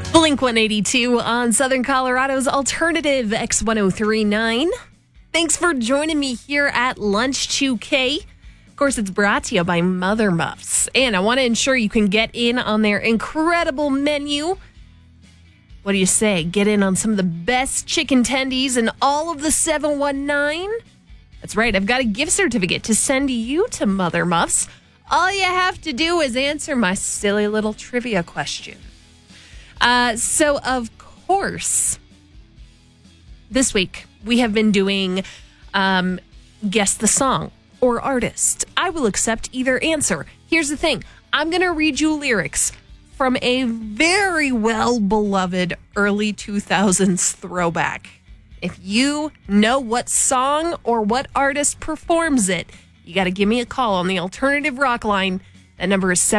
Blink 182 on Southern Colorado's Alternative X1039. Thanks for joining me here at Lunch 2K. Of course, it's brought to you by Mother Muffs. And I want to ensure you can get in on their incredible menu. What do you say? Get in on some of the best chicken tendies in all of the 719? That's right. I've got a gift certificate to send you to Mother Muffs. All you have to do is answer my silly little trivia question. So, of course, this week we have been doing Guess the Song or Artist. I will accept either answer. Here's the thing. I'm going to read you lyrics from a very well-beloved early 2000s throwback. If you know what song or what artist performs it, you got to give me a call on the Alternative Rock line. That number is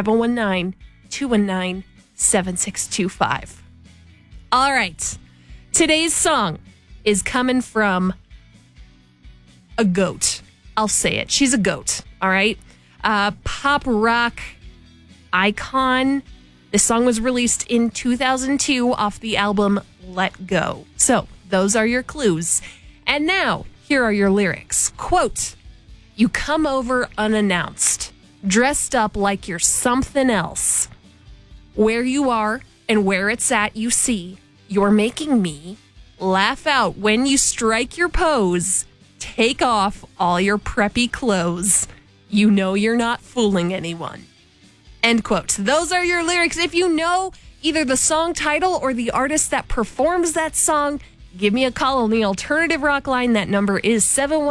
719-219-7625. All right. Today's song is coming from a goat. I'll say it. She's a goat. All right. Pop rock icon. This song was released in 2002 off the album Let Go. So those are your clues. And now, here are your lyrics. Quote, "You come over unannounced, dressed up like you're something else. Where you are and where it's at, you see. You're making me laugh out when you strike your pose. Take off all your preppy clothes. You know you're not fooling anyone." End quote. Those are your lyrics. If you know either the song title or the artist that performs that song, give me a call on the Alternative Rock line. That number is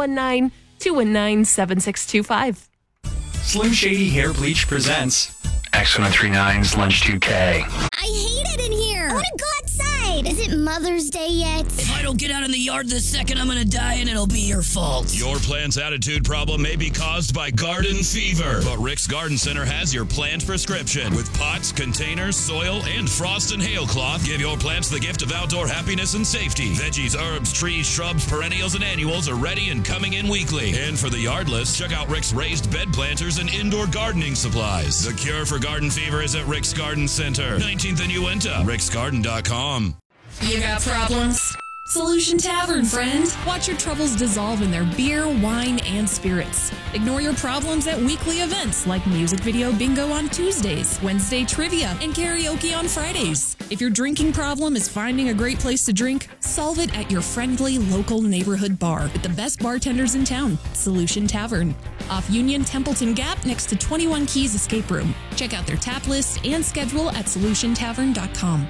719-219-7625. Slim Shady Hair Bleach presents X1039's Lunch 2K. I hate it in here. I want to go outside. Is it Mother's Day yet? If I don't get out in the yard this second, I'm gonna die and it'll be your fault. Your plant's attitude problem may be caused by garden fever, but Rick's Garden Center has your plant prescription. With pots, containers, soil, and frost and hail cloth, give your plants the gift of outdoor happiness and safety. Veggies, herbs, trees, shrubs, perennials, and annuals are ready and coming in weekly. And for the yardless, check out Rick's raised bed planters and indoor gardening supplies. The cure for garden fever is at Rick's Garden Center, 19th and Uinta, ricksgarden.com. You got problems? Solution Tavern, friend. Watch your troubles dissolve in their beer, wine, and spirits. Ignore your problems at weekly events like music video bingo on Tuesdays, Wednesday trivia, and karaoke on Fridays. If your drinking problem is finding a great place to drink, solve it at your friendly local neighborhood bar with the best bartenders in town, Solution Tavern. Off Union Templeton Gap next to 21 Keys Escape Room. Check out their tap list and schedule at solutiontavern.com.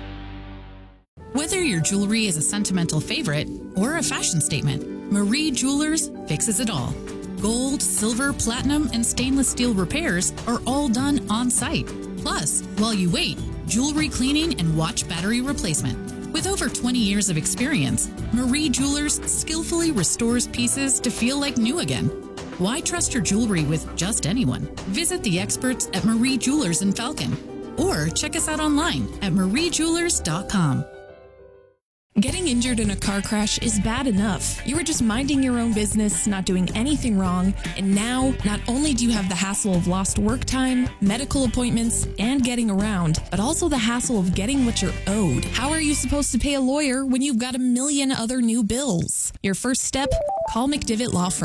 Whether your jewelry is a sentimental favorite or a fashion statement, Marie Jewelers fixes it all. Gold, silver, platinum, and stainless steel repairs are all done on site. Plus, while you wait, jewelry cleaning and watch battery replacement. With over 20 years of experience, Marie Jewelers skillfully restores pieces to feel like new again. Why trust your jewelry with just anyone? Visit the experts at Marie Jewelers in Falcon or check us out online at mariejewelers.com. Getting injured in a car crash is bad enough. You were just minding your own business, not doing anything wrong, and now not only do you have the hassle of lost work time, medical appointments, and getting around, but also the hassle of getting what you're owed. How are you supposed to pay a lawyer when you've got a million other new bills? Your first step? Call McDivitt Law Firm.